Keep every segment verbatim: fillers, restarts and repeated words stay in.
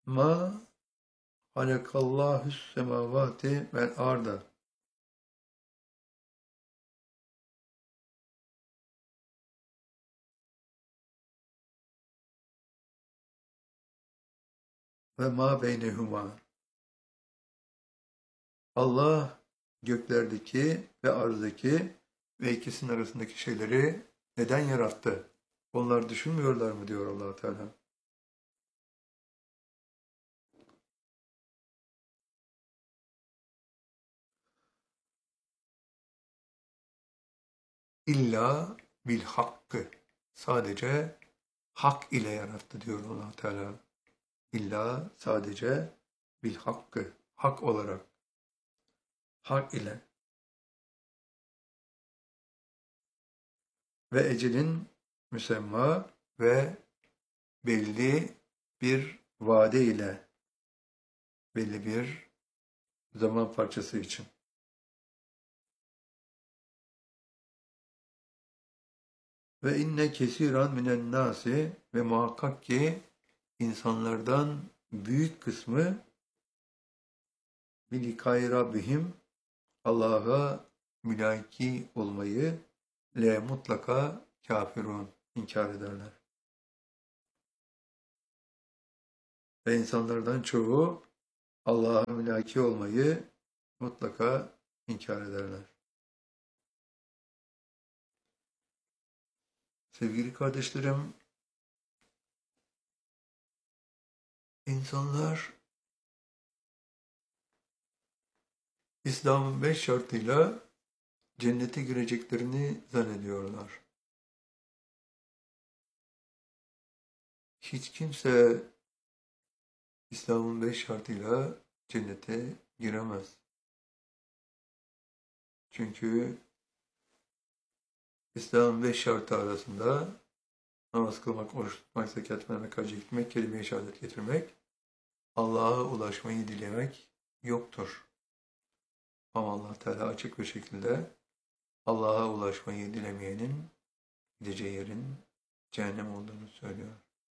Ma halakallahus semavati vel arda ve ma beynehuma. Allah göklerdeki ve arzdaki ve ikisinin arasındaki şeyleri neden yarattı? Onlar düşünmüyorlar mı diyor Allah Teala. İlla bil hakkı. Sadece hak ile yarattı diyor Allah Teala. İlla sadece bil hakkı. Hak olarak. Hak ile. Ve ecelin müsemma ve belli bir vade ile, belli bir zaman parçası için. Ve inne kesiran minen nasi ve muhakkak ki insanlardan büyük kısmı bilikai Rabbihim Allah'a mülaki olmayı le mutlaka kafirun inkar ederler. Ve insanlardan çoğu Allah'a mülaki olmayı mutlaka inkar ederler. Sevgili kardeşlerim, insanlar İslam'ın beş şartıyla cennete gireceklerini zannediyorlar. Hiç kimse İslam'ın beş şartıyla cennete giremez. Çünkü İslam'ın beş şartı arasında namaz kılmak, oruç tutmak, zekat vermek, hacca gitmek, kelime-i şehadet getirmek, Allah'a ulaşmayı dilemek yoktur. Ama Allah Teala açık bir şekilde Allah'a ulaşmayı dilemeyenin gideceği yerin cehennem olduğunu söylüyor.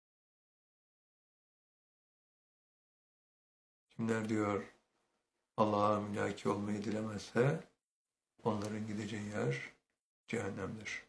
Kimler diyor Allah'a mülaki olmayı dilemezse onların gideceği yer cehennemdir.